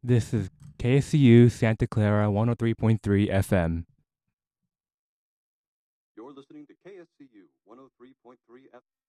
This is KSCU Santa Clara 103.3 FM. You're listening to KSCU 103.3 FM.